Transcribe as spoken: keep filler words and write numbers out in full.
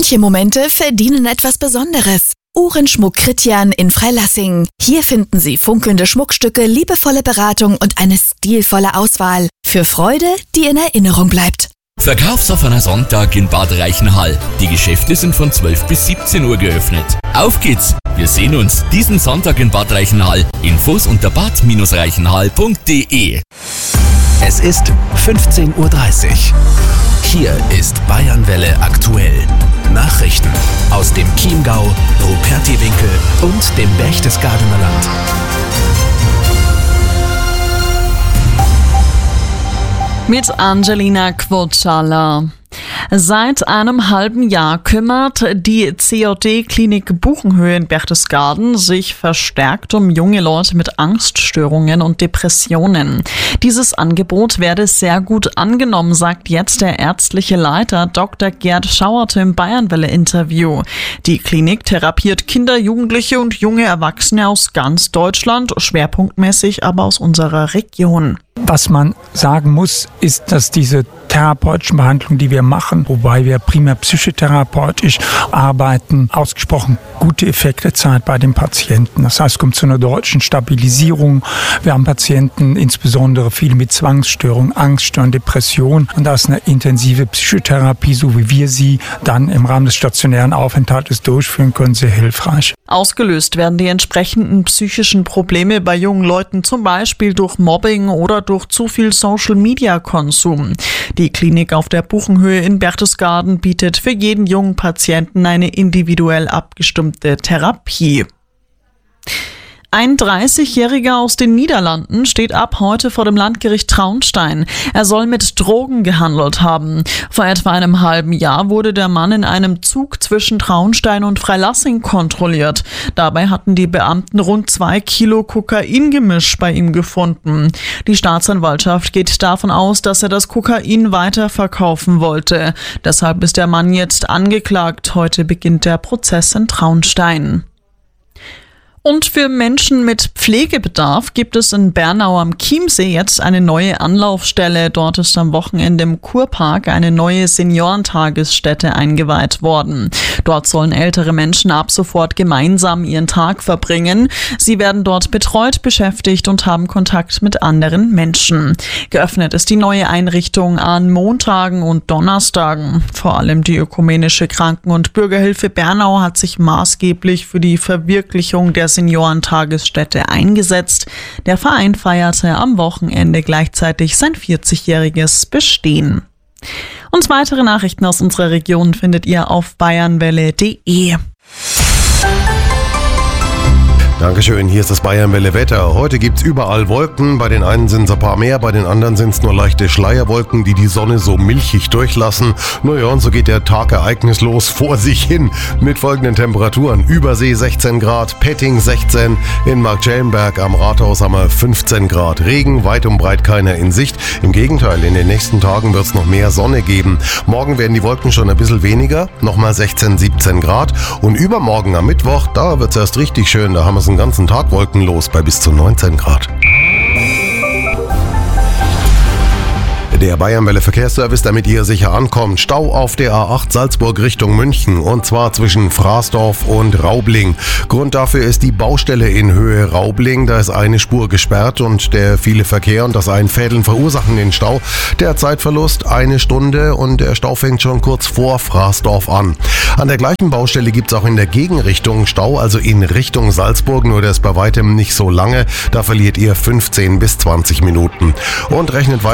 Manche Momente verdienen etwas Besonderes. Uhrenschmuck Christian in Freilassing. Hier finden Sie funkelnde Schmuckstücke, liebevolle Beratung und eine stilvolle Auswahl. Für Freude, die in Erinnerung bleibt. Verkaufsoffener Sonntag in Bad Reichenhall. Die Geschäfte sind von zwölf bis siebzehn Uhr geöffnet. Auf geht's! Wir sehen uns diesen Sonntag in Bad Reichenhall. Infos unter bad reichenhall punkt de. Es ist fünfzehn Uhr dreißig. Hier ist Bayernwelle aktuell. Nachrichten aus dem Chiemgau, Rupertiwinkel und dem Berchtesgadener Land. Mit Angelina Quotschala. Seit einem halben Jahr kümmert die C J D-Klinik Buchenhöhe in Berchtesgaden sich verstärkt um junge Leute mit Angststörungen und Depressionen. Dieses Angebot werde sehr gut angenommen, sagt jetzt der ärztliche Leiter Doktor Gerd Schauerte im Bayernwelle-Interview. Die Klinik therapiert Kinder, Jugendliche und junge Erwachsene aus ganz Deutschland, schwerpunktmäßig aber aus unserer Region. Was man sagen muss, ist, dass diese therapeutischen Behandlungen, die wir machen, wobei wir primär psychotherapeutisch arbeiten, ausgesprochen gute Effekte zeigen bei den Patienten. Das heißt, es kommt zu einer deutlichen Stabilisierung. Wir haben Patienten, insbesondere viele mit Zwangsstörungen, Angststörungen, Depressionen. Und da ist eine intensive Psychotherapie, so wie wir sie dann im Rahmen des stationären Aufenthaltes durchführen können, sehr hilfreich. Ausgelöst werden die entsprechenden psychischen Probleme bei jungen Leuten zum Beispiel durch Mobbing oder durch zu viel Social-Media-Konsum. Die Klinik auf der Buchenhöhe in Berchtesgaden bietet für jeden jungen Patienten eine individuell abgestimmte Therapie. Ein dreißigjähriger aus den Niederlanden steht ab heute vor dem Landgericht Traunstein. Er soll mit Drogen gehandelt haben. Vor etwa einem halben Jahr wurde der Mann in einem Zug zwischen Traunstein und Freilassing kontrolliert. Dabei hatten die Beamten rund zwei Kilo Kokaingemisch bei ihm gefunden. Die Staatsanwaltschaft geht davon aus, dass er das Kokain weiterverkaufen wollte. Deshalb ist der Mann jetzt angeklagt. Heute beginnt der Prozess in Traunstein. Und für Menschen mit Pflegebedarf gibt es in Bernau am Chiemsee jetzt eine neue Anlaufstelle. Dort ist am Wochenende im Kurpark eine neue Seniorentagesstätte eingeweiht worden. Dort sollen ältere Menschen ab sofort gemeinsam ihren Tag verbringen. Sie werden dort betreut, beschäftigt und haben Kontakt mit anderen Menschen. Geöffnet ist die neue Einrichtung an Montagen und Donnerstagen. Vor allem die Ökumenische Kranken- und Bürgerhilfe Bernau hat sich maßgeblich für die Verwirklichung der Seniorentagesstätte eingesetzt. Der Verein feierte am Wochenende gleichzeitig sein vierzigjähriges Bestehen. Und weitere Nachrichten aus unserer Region findet ihr auf bayernwelle punkt de. Dankeschön, hier ist das Bayernwelle Wetter. Heute gibt's überall Wolken, bei den einen sind es ein paar mehr, bei den anderen sind es nur leichte Schleierwolken, die die Sonne so milchig durchlassen. Naja, und so geht der Tag ereignislos vor sich hin mit folgenden Temperaturen. Übersee sechzehn Grad, Petting sechzehn, in Marktschellenberg am Rathaus haben wir fünfzehn Grad. Regen, weit und breit keiner in Sicht. Im Gegenteil, in den nächsten Tagen wird es noch mehr Sonne geben. Morgen werden die Wolken schon ein bisschen weniger, nochmal sechzehn, siebzehn Grad. Und übermorgen am Mittwoch, da wird es erst richtig schön, da haben wir es den ganzen Tag wolkenlos bei bis zu neunzehn Grad. Der Bayernwelle Verkehrsservice, damit ihr sicher ankommt. Stau auf der A acht Salzburg Richtung München und zwar zwischen Fraßdorf und Raubling. Grund dafür ist die Baustelle in Höhe Raubling. Da ist eine Spur gesperrt und der viele Verkehr und das Einfädeln verursachen den Stau. Der Zeitverlust eine Stunde und der Stau fängt schon kurz vor Fraßdorf an. An der gleichen Baustelle gibt es auch in der Gegenrichtung Stau, also in Richtung Salzburg, nur der ist bei weitem nicht so lange. Da verliert ihr fünfzehn bis zwanzig Minuten. Und rechnet weiter.